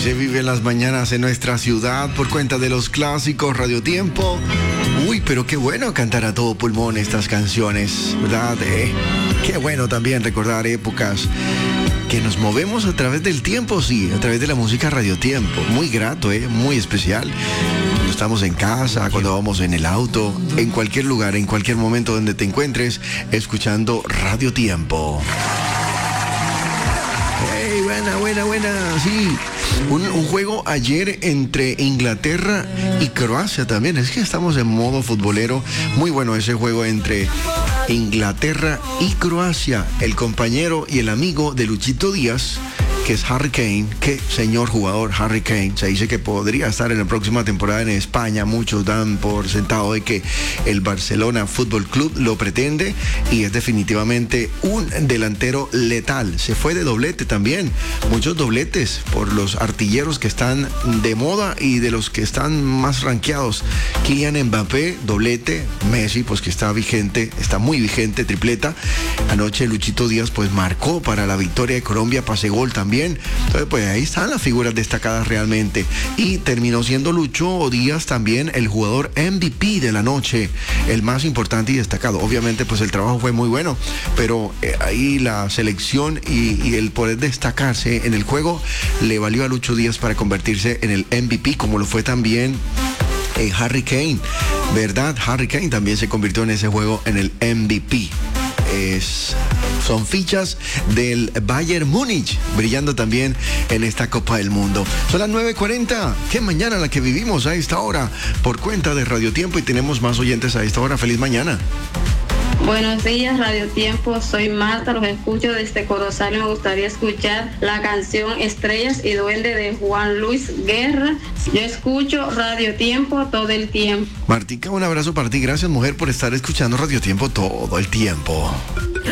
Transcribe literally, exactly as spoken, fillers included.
se vive en las mañanas en nuestra ciudad por cuenta de los clásicos Radio Tiempo. Uy, pero qué bueno cantar a todo pulmón estas canciones, ¿verdad? Eh, qué bueno también recordar épocas que nos movemos a través del tiempo, sí, a través de la música Radio Tiempo. Muy grato, ¿eh? Muy especial. Cuando estamos en casa, cuando vamos en el auto, en cualquier lugar, en cualquier momento donde te encuentres, escuchando Radio Tiempo. Hey, buena, buena, buena, sí. Un, un juego ayer entre Inglaterra y Croacia también. Es que estamos en modo futbolero. Muy bueno ese juego entre Inglaterra y Croacia. El compañero y el amigo de Luchito Díaz, que es Harry Kane. Qué señor jugador Harry Kane. Se dice que podría estar en la próxima temporada en España. Muchos dan por sentado de que el Barcelona Fútbol Club lo pretende y es definitivamente un delantero letal. Se fue de doblete también. Muchos dobletes por los artilleros que están de moda y de los que están más rankeados. Kylian Mbappé, doblete. Messi, pues que está vigente, está muy vigente, tripleta. Anoche Luchito Díaz pues marcó para la victoria de Colombia, pase gol también. Entonces, pues ahí están las figuras destacadas realmente. Y terminó siendo Lucho Díaz también el jugador M V P de la noche, el más importante y destacado. Obviamente, pues el trabajo fue muy bueno, pero eh, ahí la selección y, y el poder destacarse en el juego le valió a Lucho Díaz para convertirse en el M V P, como lo fue también eh, Harry Kane, ¿verdad? Harry Kane también se convirtió en ese juego en el M V P. Es, son fichas del Bayern Múnich, brillando también en esta Copa del Mundo. Son las nueve cuarenta, qué mañana la que vivimos a esta hora, por cuenta de Radio Tiempo, y tenemos más oyentes a esta hora. Feliz mañana. Buenos días, Radio Tiempo. Soy Marta, los escucho desde Corozal y me gustaría escuchar la canción Estrellas y Duende de Juan Luis Guerra. Yo escucho Radio Tiempo todo el tiempo. Martica, un abrazo para ti. Gracias, mujer, por estar escuchando Radio Tiempo todo el tiempo.